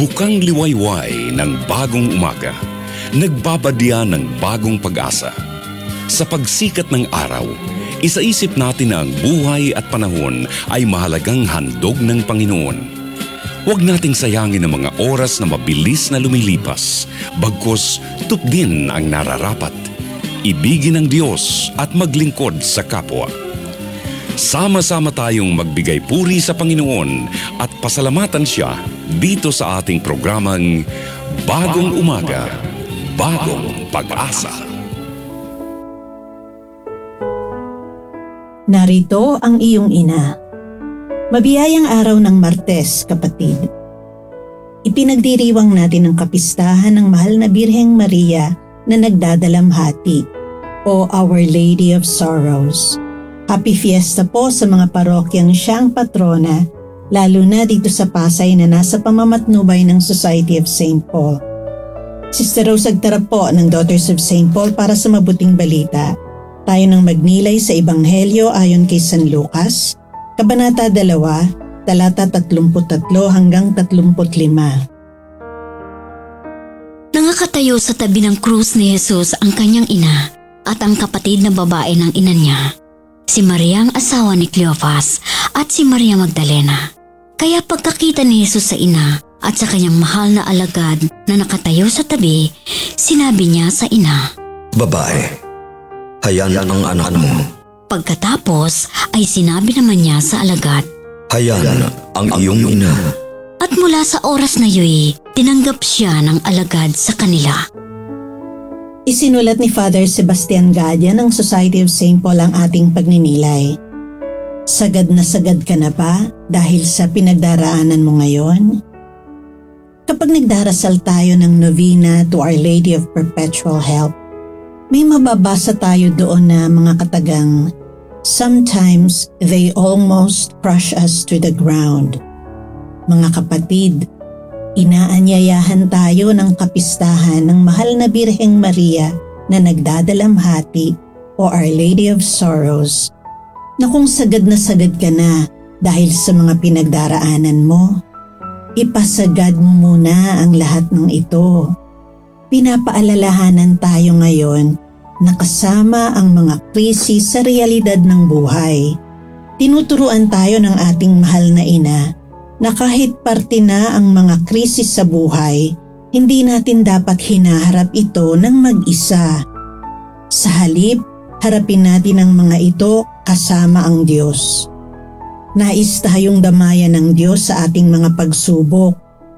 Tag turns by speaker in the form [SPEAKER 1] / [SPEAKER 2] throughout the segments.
[SPEAKER 1] Bukang liwayway ng bagong umaga, nagbabadya ng bagong pag-asa. Sa pagsikat ng araw, isaisip natin na ang buhay at panahon ay mahalagang handog ng Panginoon. Huwag nating sayangin ang mga oras na mabilis na lumilipas, bagkus tupdin ang nararapat. Ibigin ang Diyos at maglingkod sa kapwa. Sama-sama tayong magbigay puri sa Panginoon at pasalamatan Siya dito sa ating programang Bagong Umaga, Bagong Pag-asa.
[SPEAKER 2] Narito ang iyong ina. Mabiyayang araw ng Martes, kapatid. Ipinagdiriwang natin ang kapistahan ng mahal na Birheng Maria na nagdadalamhati o Our Lady of Sorrows. Happy Fiesta po sa mga parokyang siyang patrona, lalo na dito sa Pasay na nasa pamamatnubay ng Society of St. Paul. Sister Rose Agtarap po ng Daughters of St. Paul para sa mabuting balita. Tayo nang magnilay sa Ebanghelyo ayon kay San Lucas, Kabanata 2, talata 33 hanggang 35.
[SPEAKER 3] Nangakatayo sa tabi ng krus ni Jesus ang kanyang ina at ang kapatid na babae ng ina niya, si Maria ang asawa ni Cleophas at si Maria Magdalena. Kaya pagkakita ni Jesus sa ina at sa kanyang mahal na alagad na nakatayo sa tabi, sinabi niya sa ina,
[SPEAKER 4] "Babae, hayan ang anak mo."
[SPEAKER 3] Pagkatapos ay sinabi naman niya sa alagad,
[SPEAKER 4] "Hayan ang iyong ina."
[SPEAKER 3] At mula sa oras na iyo'y tinanggap siya ng alagad sa kanila.
[SPEAKER 2] Isinulat ni Father Sebastian Gadya ng Society of St. Paul ang ating pagninilay. Sagad na sagad ka na ba dahil sa pinagdaraanan mo ngayon? Kapag nagdarasal tayo ng novena to Our Lady of Perpetual Help, may mababasa tayo doon na mga katagang, "Sometimes they almost crush us to the ground." Mga kapatid, inaanyayahan tayo ng kapistahan ng mahal na Birheng Maria na nagdadalamhati o Our Lady of Sorrows, na kung sagad na sagad ka na dahil sa mga pinagdaraanan mo, ipasagad mo muna ang lahat ng ito. Pinapaalalahanan tayo ngayon na kasama ang mga krisis sa realidad ng buhay. Tinuturuan tayo ng ating mahal na ina na kahit parte na ang mga krisis sa buhay, hindi natin dapat hinaharap ito ng mag-isa. Sa halip, harapin natin ang mga ito kasama ang Diyos. Nais tayong damayan ng Diyos sa ating mga pagsubok.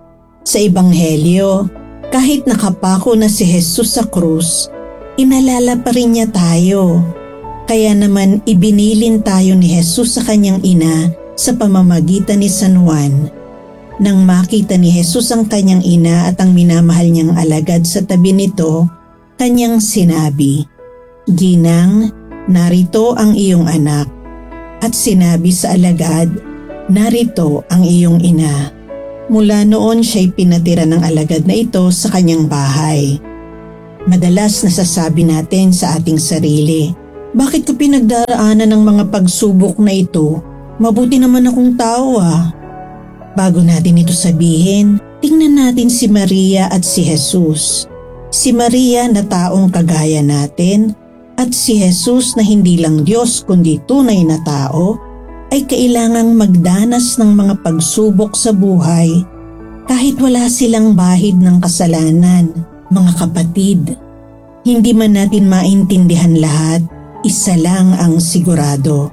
[SPEAKER 2] Sa Ebanghelyo, kahit nakapako na si Jesus sa krus, inalala pa rin niya tayo. Kaya naman ibinilin tayo ni Jesus sa kanyang ina sa pamamagitan ni San Juan. Nang makita ni Jesus ang kanyang ina at ang minamahal niyang alagad sa tabi nito, kanyang sinabi, "Ginang, narito ang iyong anak." At sinabi sa alagad, "Narito ang iyong ina." Mula noon siya'y pinatira ng alagad na ito sa kanyang bahay. Madalas nasasabi natin sa ating sarili, "Bakit ko pinagdaraanan ng mga pagsubok na ito? Mabuti naman akong tao ah." Bago natin ito sabihin, tingnan natin si Maria at si Jesus. Si Maria na taong kagaya natin at si Jesus na hindi lang Diyos kundi tunay na tao ay kailangang magdanas ng mga pagsubok sa buhay kahit wala silang bahid ng kasalanan. Mga kapatid, hindi man natin maintindihan lahat, isa lang ang sigurado.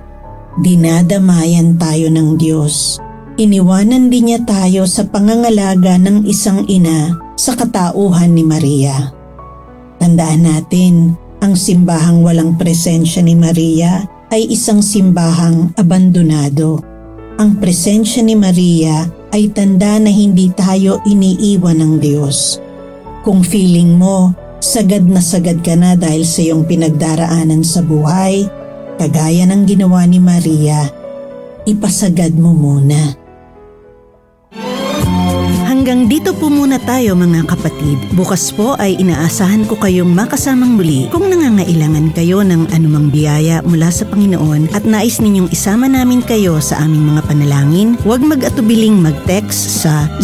[SPEAKER 2] Dinadamayan tayo ng Diyos. Iniwanan din niya tayo sa pangangalaga ng isang ina sa katauhan ni Maria. Tandaan natin, ang simbahang walang presensya ni Maria ay isang simbahang abandonado. Ang presensya ni Maria ay tanda na hindi tayo iniiwan ng Diyos. Kung feeling mo, sagad na sagad ka na dahil sa iyong pinagdaraanan sa buhay, kagaya ng ginawa ni Maria, ipasagad mo muna. Hanggang dito po muna tayo mga kapatid. Bukas po ay inaasahan ko kayong makasamang muli. Kung nangangailangan kayo ng anumang biyaya mula sa Panginoon at nais ninyong isama namin kayo sa aming mga panalangin, huwag mag-atubiling mag-text sa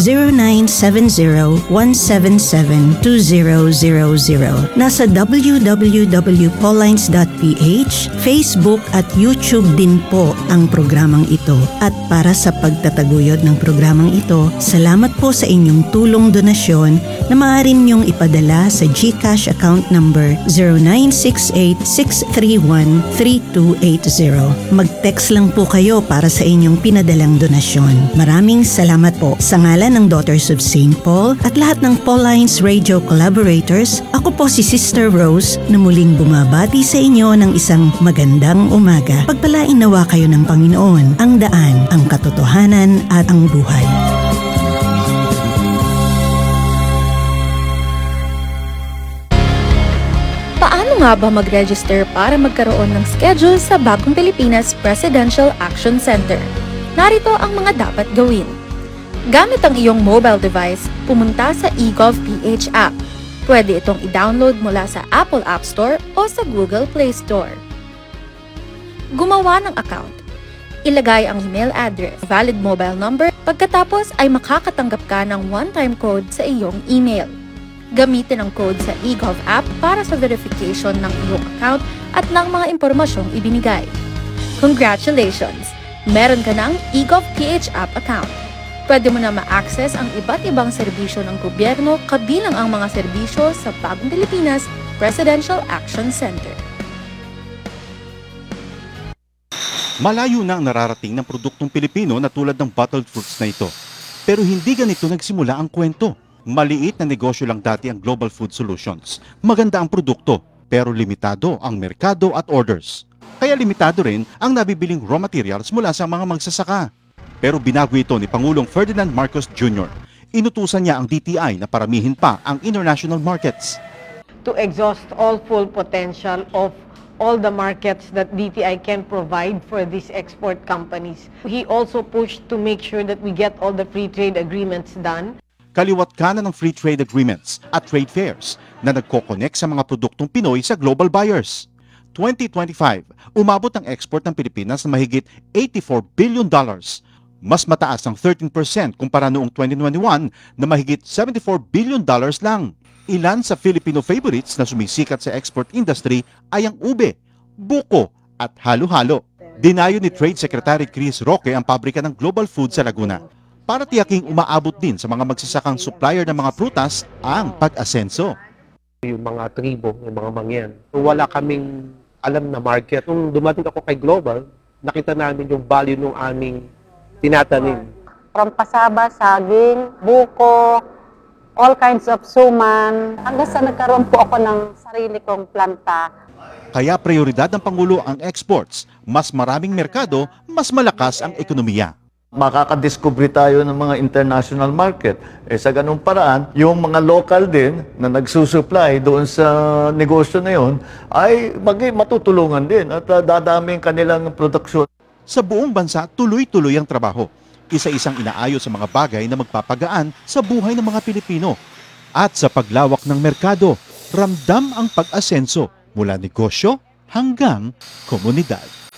[SPEAKER 2] 0970-177-2000. Nasa www.paullines.ph, Facebook at YouTube din po ang programang ito. At para sa pagtataguyod ng programang ito, salamat po sa inyong tulong donasyon na maaari niyong ipadala sa GCash account number 0968-631-3280. Mag-text lang po kayo para sa inyong pinadalang donasyon. Maraming salamat po. Sa ngalan ng Daughters of St. Paul at lahat ng Paullines Radio collaborators, ako po si Sister Rose na muling bumabati sa inyo ng isang magandang umaga. Pagpalain nawa kayo ng Panginoon, ang daan, ang katotohanan at ang buhay.
[SPEAKER 5] Paano nga ba mag-register para magkaroon ng schedule sa Bagong Pilipinas Presidential Action Center? Narito ang mga dapat gawin. Gamit ang iyong mobile device, pumunta sa eGov.ph app. Pwede itong i-download mula sa Apple App Store o sa Google Play Store. Gumawa ng account. Ilagay ang email address, valid mobile number, pagkatapos ay makakatanggap ka ng one-time code sa iyong email. Gamitin ang code sa eGov app para sa verification ng iyong account at ng mga impormasyong ibinigay. Congratulations! Meron ka ng eGov.ph app account. Pwede mo na ma-access ang iba't ibang serbisyo ng gobyerno kabilang ang mga serbisyo sa Bagong Pilipinas Presidential Action Center.
[SPEAKER 6] Malayo na ang nararating ng produktong Pilipino na tulad ng bottled fruits na ito. Pero hindi ganito nagsimula ang kwento. Maliit na negosyo lang dati ang Global Food Solutions. Maganda ang produkto, pero limitado ang merkado at orders. Kaya limitado rin ang nabibiling raw materials mula sa mga magsasaka. Pero binago ito ni Pangulong Ferdinand Marcos Jr. Inutusan niya ang DTI na paramihin pa ang international markets.
[SPEAKER 7] To exhaust all full potential of all the markets that DTI can provide for these export companies. He also pushed to make sure that we get all the free trade agreements done.
[SPEAKER 6] Kaliwat kanan ng free trade agreements at trade fairs na nagko-connect sa mga produktong Pinoy sa global buyers. 2025, umabot ang export ng Pilipinas na mahigit $84 billion. Mas mataas ng 13% kumpara noong 2021 na mahigit $74 billion lang. Ilan sa Filipino favorites na sumisikat sa export industry ay ang ube, buko at halo-halo. Dinayo ni Trade Secretary Chris Roque ang pabrika ng Global Food sa Laguna para tiyaking umaabot din sa mga magsasakang supplier ng mga prutas ang pag-asenso.
[SPEAKER 8] Yung mga tribo, yung mga mangyan. Wala kaming alam na market. Nung dumating ako kay Global, nakita namin yung value ng aming tinatanim.
[SPEAKER 9] From pasaba, saging, buko, all kinds of suman, hanggang sa nagkaroon po ako ng sarili kong planta.
[SPEAKER 6] Kaya prioridad ng Pangulo ang exports. Mas maraming merkado, mas malakas ang ekonomiya.
[SPEAKER 10] Makakadiscover tayo ng mga international market. Sa ganung paraan, yung mga local din na nagsusupply doon sa negosyo na yun ay matutulungan din at dadami kanilang produksyon.
[SPEAKER 6] Sa buong bansa, tuloy-tuloy ang trabaho. Isa-isang inaayos sa mga bagay na magpapagaan sa buhay ng mga Pilipino. At sa paglawak ng merkado, ramdam ang pag-asenso mula negosyo hanggang komunidad.